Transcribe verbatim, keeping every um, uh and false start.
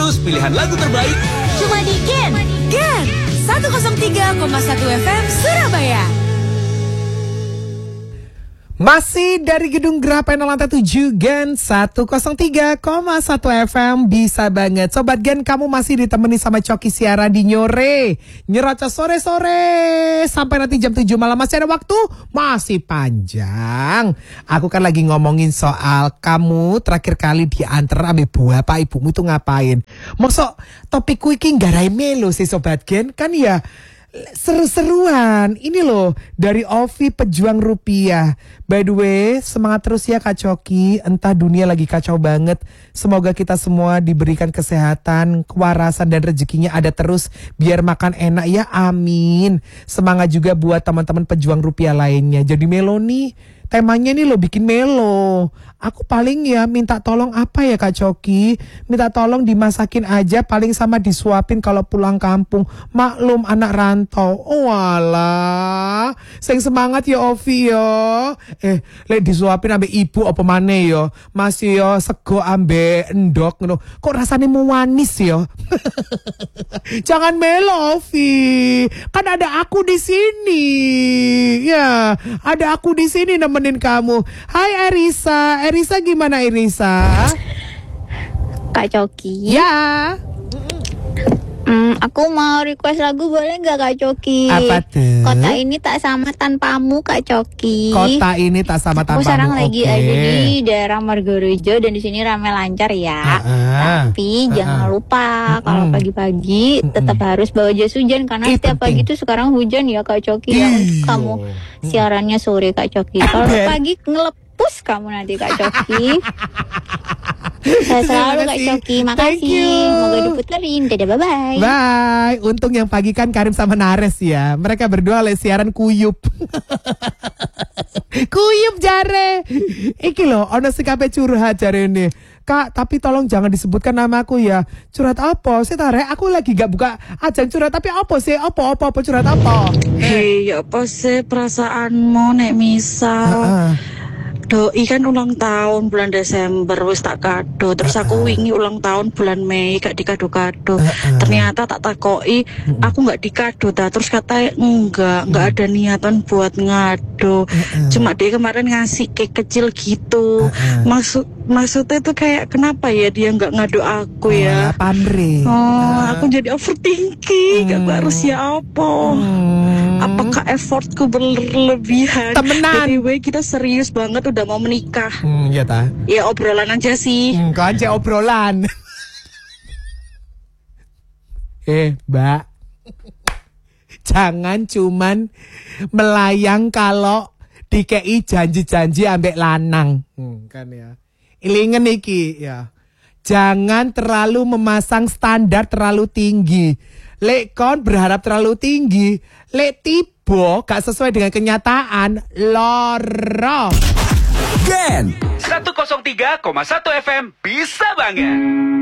terus pilihan lagu terbaik. Cuma di Gen. Gen seratus tiga koma satu F M Surabaya. Masih dari Gedung Gerapen lantai tujuh Gen seratus tiga koma satu F M. Bisa banget Sobat Gen, kamu masih ditemani sama Coki Siara di Nyore Nyerocos sore-sore sampai nanti jam tujuh malam. Masih ada waktu, masih panjang. Aku kan lagi ngomongin soal kamu terakhir kali diantar ambil bapak ibumu itu ngapain. Maksud topikku iki nggarai melo sih Sobat Gen. Kan ya seru-seruan. Ini loh dari Ovi Pejuang Rupiah. By the way, semangat terus ya Kak Coki. Entah dunia lagi kacau banget. Semoga kita semua diberikan kesehatan, kewarasan dan rezekinya ada terus. Biar makan enak ya, amin. Semangat juga buat teman-teman pejuang rupiah lainnya. Jadi Melo nih, temanya nih lo bikin melo. Aku paling ya minta tolong apa ya Kak Coki? Minta tolong dimasakin aja, paling sama disuapin kalau pulang kampung. Maklum anak rantau. Oh alah. Sing semangat ya Ovi ya. Eh, lek disuapin ambek ibu apa maneh ya? Masih ya sego ambek endok ngono. Kok rasanya manis ya? Jangan melo Ovi. Kan ada aku di sini. Ya, ada aku di sini nemenin kamu. Hai Erisa. Erisa gimana Erisa? Kak Coki. Ya. Hmm, aku mau request lagu boleh nggak Kak Coki? Apa tuh? Kota ini tak sama tanpamu Kak Coki. Kota ini tak sama tanpamu. Aku sekarang lagi okay. ada di daerah Margorejo dan di sini ramai lancar ya. Uh-uh. Tapi uh-uh. jangan lupa uh-uh. kalau pagi-pagi uh-uh. tetap harus bawa jas hujan karena eh, setiap penting. pagi itu sekarang hujan ya Kak Coki. Yang kamu siarannya sore Kak Coki. Kalau pagi ngelepus kamu nanti Kak Coki. Saya selalu Kak Coki, makasih. Semoga diputerin. Dadah, bye-bye. Bye. Untung yang pagi kan Karim sama Nares ya. Mereka berdua oleh siaran kuyup. Kuyup jare. Iki loh, ono sikape curhat jare ini. Kak, tapi tolong jangan disebutkan namaku ya. Curhat apa? Saya tarik, aku lagi gak buka ajang curhat. Tapi apa sih? Apa, apa, apa curhat apa? Hei, apa sih perasaanmu nek misal uh-uh. Doi kan ulang tahun bulan Desember wis tak kado. Terus aku uh-uh. wingi ulang tahun bulan Mei gak dikado-kado. Uh-uh. Ternyata tak takoi uh-uh. aku gak dikado ta. Terus katanya enggak, enggak uh-uh. ada niatan buat ngado. Uh-uh. Cuma dia kemarin ngasih cake kecil gitu. Uh-uh. Maksud maksudnya tuh kayak kenapa ya dia enggak ngado aku ya? Oh, pamrih. Oh, uh. aku jadi overthinking. Hmm. Aku harus ya apa? Hmm. Apakah effortku berlebihan? Temenan. Anyway, kita serius banget udah mau menikah. Hmm, ya ta. Ya obrolan aja sih. Hmm, kau aja obrolan. eh, Mbak. Jangan cuman melayang kalau dikei janji-janji ambek lanang. Hmm, kan ya. Ilingen iki ya. Jangan terlalu memasang standar terlalu tinggi. Lek kon berharap terlalu tinggi, lek tiba gak sesuai dengan kenyataan, loro. Gen seratus tiga koma satu F M bisa banget.